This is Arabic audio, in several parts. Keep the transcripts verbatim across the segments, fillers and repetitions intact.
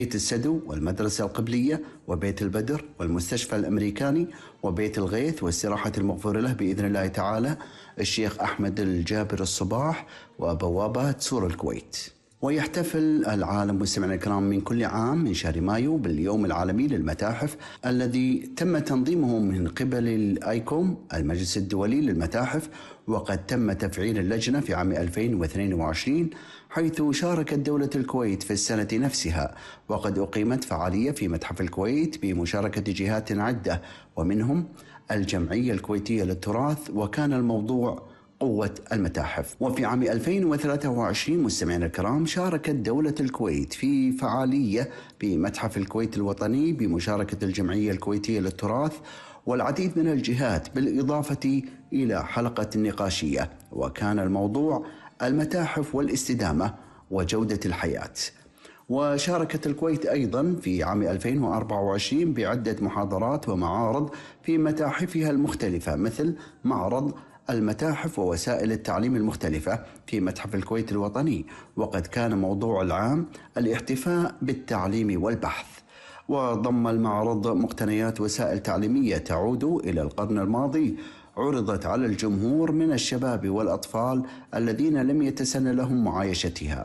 بيت السدو والمدرسة القبلية وبيت البدر والمستشفى الأمريكاني وبيت الغيث واستراحة المغفور له بإذن الله تعالى الشيخ أحمد الجابر الصباح وبوابات سور الكويت. ويحتفل العالم مستمعينا الكرام من كل عام من شهر مايو باليوم العالمي للمتاحف الذي تم تنظيمه من قبل الآيكوم المجلس الدولي للمتاحف، وقد تم تفعيل اللجنة في عام ألفين واثنين وعشرين حيث شاركت دولة الكويت في السنة نفسها، وقد أقيمت فعالية في متحف الكويت بمشاركة جهات عدة ومنهم الجمعية الكويتية للتراث، وكان الموضوع قوة المتاحف. وفي عام ألفين وثلاثة وعشرين مستمعينا الكرام شاركت دولة الكويت في فعالية بمتحف الكويت الوطني بمشاركة الجمعية الكويتية للتراث والعديد من الجهات، بالإضافة إلى حلقة نقاشية، وكان الموضوع المتاحف والاستدامة وجودة الحياة. وشاركت الكويت أيضا في عام ألفين وأربعة وعشرين بعدة محاضرات ومعارض في متاحفها المختلفة، مثل معرض المتاحف ووسائل التعليم المختلفة في متحف الكويت الوطني، وقد كان موضوع العام الاحتفاء بالتعليم والبحث. وضم المعرض مقتنيات وسائل تعليمية تعود إلى القرن الماضي عرضت على الجمهور من الشباب والأطفال الذين لم يتسنى لهم معايشتها.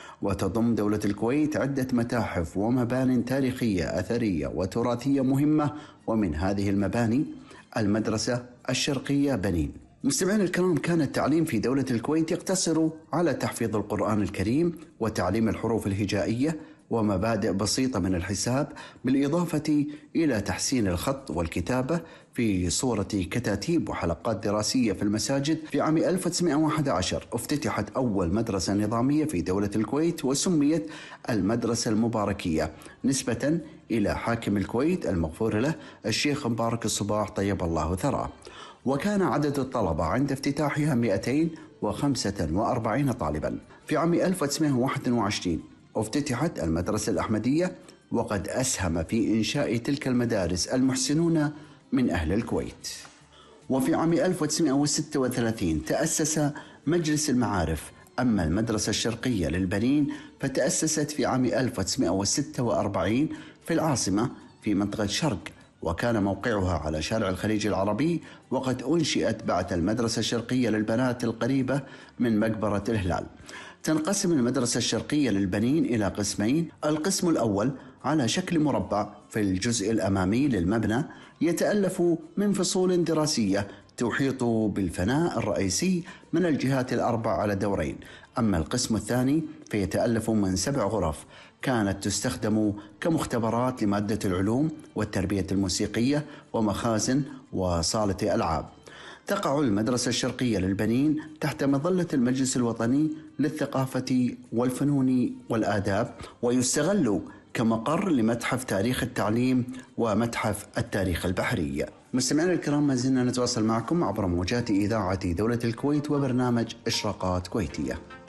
وتضم دولة الكويت عدة متاحف ومبان تاريخية أثرية وتراثية مهمة، ومن هذه المباني المدرسة الشرقية بنين. مستمعينا الكرام، كان التعليم في دولة الكويت يقتصر على تحفيظ القرآن الكريم وتعليم الحروف الهجائية ومبادئ بسيطة من الحساب، بالإضافة إلى تحسين الخط والكتابة في صورة كتاتيب وحلقات دراسية في المساجد. في عام ألف وتسعمائة وأحد عشر افتتحت أول مدرسة نظامية في دولة الكويت وسميت المدرسة المباركية نسبة إلى حاكم الكويت المغفور له الشيخ مبارك الصباح طيب الله ثراه. وكان عدد الطلبة عند افتتاحها مئتين وخمسة وأربعين طالبا. في عام ألف وتسعمائة وواحد وعشرين افتتحت المدرسة الأحمدية، وقد أسهم في إنشاء تلك المدارس المحسنون من أهل الكويت. وفي عام ألف وتسعمائة وستة وثلاثين تأسس مجلس المعارف. أما المدرسة الشرقية للبنين فتأسست في عام ألف وتسعمائة وستة وأربعين في العاصمة في منطقة شرق، وكان موقعها على شارع الخليج العربي، وقد أنشئت بعد المدرسة الشرقية للبنات القريبة من مقبرة الهلال. تنقسم المدرسة الشرقية للبنين إلى قسمين، القسم الأول على شكل مربع في الجزء الأمامي للمبنى يتألف من فصول دراسية تحيط بالفناء الرئيسي من الجهات الأربع على دورين. أما القسم الثاني فيتألف من سبع غرف كانت تستخدم كمختبرات لمادة العلوم والتربية الموسيقية ومخازن وصالة ألعاب. تقع المدرسة الشرقية للبنين تحت مظلة المجلس الوطني للثقافة والفنون والآداب، ويستغل كمقر لمتحف تاريخ التعليم ومتحف التاريخ البحري. مستمعينا الكرام، ما زلنا نتواصل معكم عبر موجات إذاعة دولة الكويت وبرنامج إشراقات كويتية.